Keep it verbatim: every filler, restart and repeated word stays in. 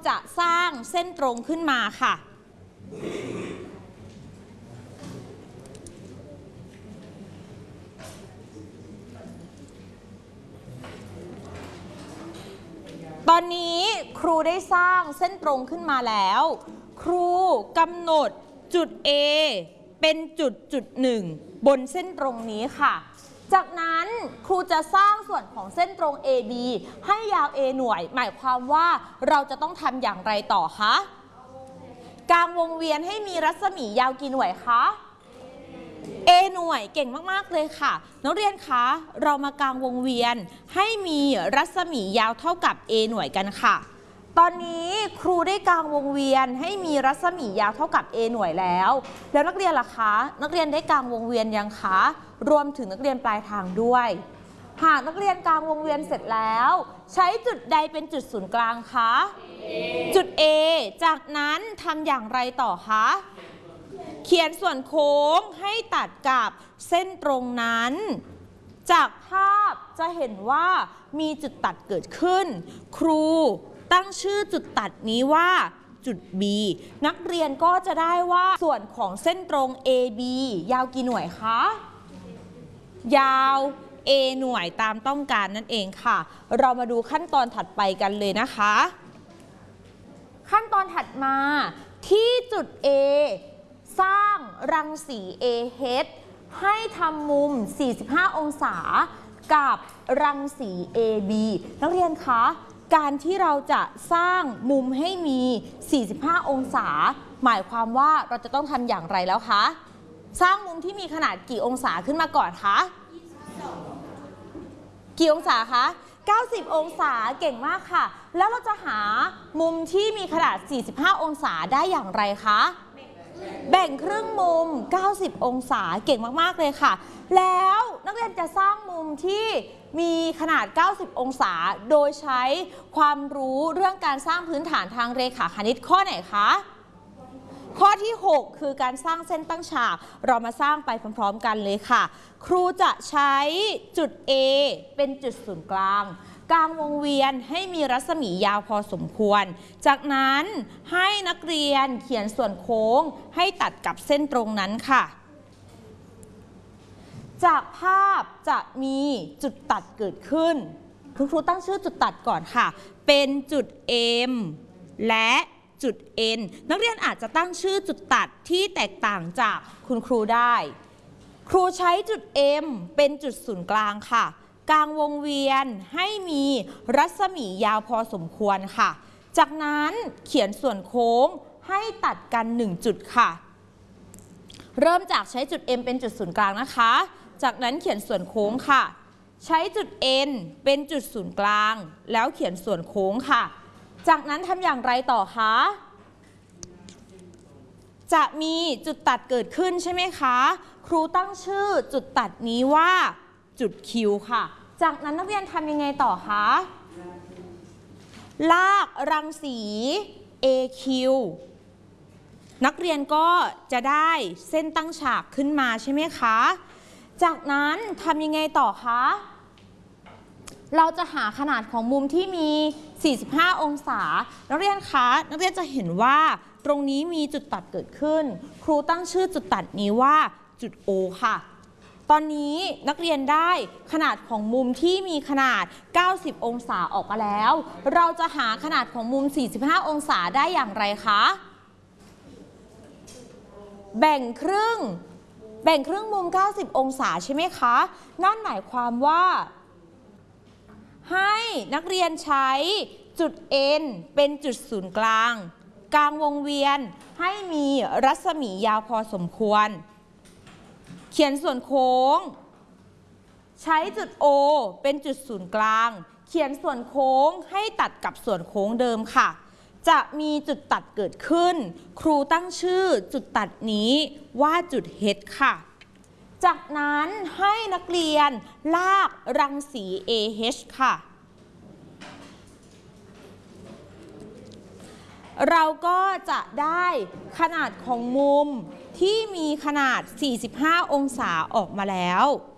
จะสร้างเส้นตรงขึ้นมาค่ะตอนนี้ครูได้สร้างเส้นตรงขึ้นมาแล้วครูกำหนดจุด A เป็นจุดจุดหนึ่งบนเส้นตรงนี้ค่ะจากนั้นครูจะสร้างส่วนของเส้นตรง เอ บี ให้ยาว A หน่วยหมายความว่าเราจะต้องทำอย่างไรต่อคะกางวงเวียนให้มีรัศมียาวกี่หน่วยคะ A หน่วยเก่งมากๆเลยค่ะนักเรียนคะเรามากางวงเวียนให้มีรัศมียาวเท่ากับ A หน่วยกันค่ะตอนนี้ครูได้กางวงเวียนให้มีรัศมียาวเท่ากับ A หน่วยแล้วแล้วนักเรียนล่ะคะนักเรียนได้กางวงเวียนยังคะรวมถึงนักเรียนปลายทางด้วยหากนักเรียนกางวงเวียนเสร็จแล้วใช้จุดใดเป็นจุดศูนย์กลางคะ จุด A จากนั้นทำอย่างไรต่อคะเขียนส่วนโค้งให้ตัดกับเส้นตรงนั้นจากภาพจะเห็นว่ามีจุดตัดเกิดขึ้นครูตั้งชื่อจุดตัดนี้ว่าจุด B นักเรียนก็จะได้ว่าส่วนของเส้นตรง เอ บี ยาวกี่หน่วยคะยาว A หน่วยตามต้องการนั่นเองค่ะเรามาดูขั้นตอนถัดไปกันเลยนะคะขั้นตอนถัดมาที่จุด A สร้างรังสี เอ เอช ให้ทำมุมสี่สิบห้าองศากับรังสี เอ บี นักเรียนคะการที่เราจะสร้างมุมให้มีสี่สิบห้าองศาหมายความว่าเราจะต้องทำอย่างไรแล้วคะสร้างมุมที่มีขนาดกี่องศาขึ้นมาก่อนคะกี่องศาคะเก้าสิบองศาเก่งมากค่ะแล้วเราจะหามุมที่มีขนาดสี่สิบห้าองศาได้อย่างไรคะแบ่งครึ่งมุมเก้าสิบองศาเก่งมากๆเลยค่ะแล้วนักเรียนจะสร้างมุมที่มีขนาดเก้าสิบองศาโดยใช้ความรู้เรื่องการสร้างพื้นฐานทางเรขาคณิตข้อไหนคะข้อที่หกคือการสร้างเส้นตั้งฉากเรามาสร้างไปพร้อมๆกันเลยค่ะครูจะใช้จุด A เป็นจุดศูนย์กลางกางวงเวียนให้มีรัศมียาวพอสมควรจากนั้นให้นักเรียนเขียนส่วนโค้งให้ตัดกับเส้นตรงนั้นค่ะจากภาพจะมีจุดตัดเกิดขึ้นคุณครูตั้งชื่อจุดตัดก่อนค่ะเป็นจุด M และจุด N นักเรียนอาจจะตั้งชื่อจุดตัดที่แตกต่างจากคุณครูได้ครูใช้จุด M เป็นจุดศูนย์กลางค่ะกางวงเวียนให้มีรัศมียาวพอสมควรค่ะจากนั้นเขียนส่วนโค้งให้ตัดกันหนึ่งจุดค่ะเริ่มจากใช้จุด M เป็นจุดศูนย์กลางนะคะจากนั้นเขียนส่วนโค้งค่ะใช้จุด N เป็นจุดศูนย์กลางแล้วเขียนส่วนโค้งค่ะจากนั้นทำอย่างไรต่อคะจะมีจุดตัดเกิดขึ้นใช่ไหมคะครูตั้งชื่อจุดตัดนี้ว่าจุด Q ค่ะจากนั้นนักเรียนทำยังไงต่อคะลากรังสี เอ คิว นักเรียนก็จะได้เส้นตั้งฉากขึ้นมาใช่ไหมคะจากนั้นทำยังไงต่อคะเราจะหาขนาดของมุมที่มีสี่สิบห้าองศานักเรียนคะนักเรียนจะเห็นว่าตรงนี้มีจุดตัดเกิดขึ้นครูตั้งชื่อจุดตัดนี้ว่าจุด O ค่ะตอนนี้นักเรียนได้ขนาดของมุมที่มีขนาดเก้าสิบองศาออกมาแล้วเราจะหาขนาดของมุมสี่สิบห้าองศาได้อย่างไรคะแบ่งครึ่งแบ่งครึ่งมุมเก้าสิบองศาใช่ไหมคะนั่นหมายความว่าให้นักเรียนใช้จุด N เป็นจุดศูนย์กลางกลางวงเวียนให้มีรัศมียาวพอสมควรเขียนส่วนโค้งใช้จุด O เป็นจุดศูนย์กลางเขียนส่วนโค้งให้ตัดกับส่วนโค้งเดิมค่ะจะมีจุดตัดเกิดขึ้นครูตั้งชื่อจุดตัดนี้ว่าจุด H ค่ะจากนั้นให้นักเรียนลากรังสี เอ เอช ค่ะเราก็จะได้ขนาดของมุมที่มีขนาดสี่สิบห้าองศาออกมาแล้ว